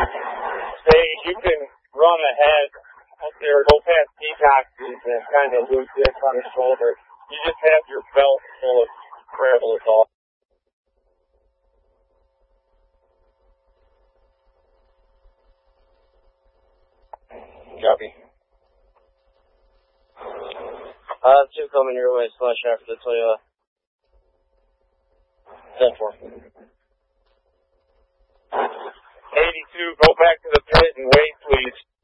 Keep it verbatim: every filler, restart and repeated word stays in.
Say you can run ahead up there, go past detoxes and kind of lose this on the shoulder. You just have your belt full of gravel is all. Copy. Uh, two coming your way, slash after the Toyota. ten four. eighty-two, go back to the pit and wait, please.